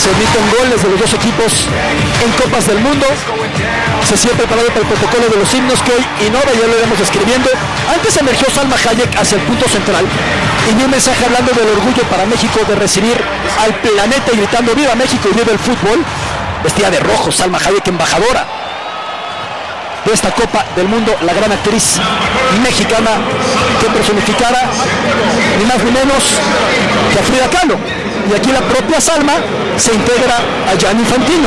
Se emiten goles de los dos equipos en Copas del Mundo. Se sigue preparado para el protocolo de los himnos que hoy innova, ya lo iremos describiendo. Antes emergió Salma Hayek hacia el punto central y dio un mensaje hablando del orgullo para México de recibir al planeta y gritando ¡Viva México y viva el fútbol! Vestida de rojo, Salma Hayek, embajadora de esta Copa del Mundo, la gran actriz mexicana que personificara ni más ni menos que a Frida Kahlo. Y aquí la propia Salma se integra a Gianni Infantino.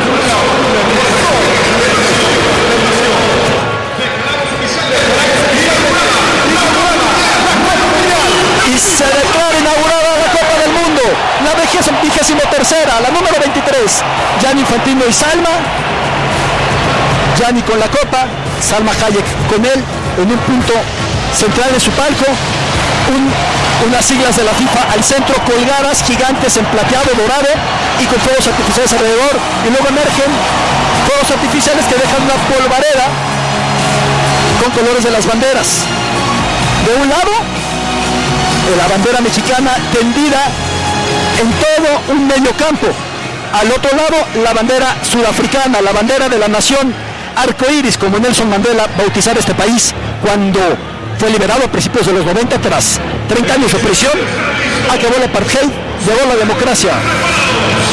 Y se declara inaugurada la Copa del Mundo, la 23ª, la número 23, Gianni Infantino y Salma. Gianni con la copa, Salma Hayek con él, en un punto central de su palco, unas siglas de la FIFA al centro, colgadas, gigantes en plateado, dorado y con fuegos artificiales alrededor, y luego emergen fuegos artificiales que dejan una polvareda con colores de las banderas. De un lado, la bandera mexicana tendida en todo un medio campo. Al otro lado, la bandera sudafricana, la bandera de la nación arcoíris, como Nelson Mandela bautizar este país cuando fue liberado a principios de los 90 tras 30 años de prisión. Acabó el apartheid, llegó la democracia.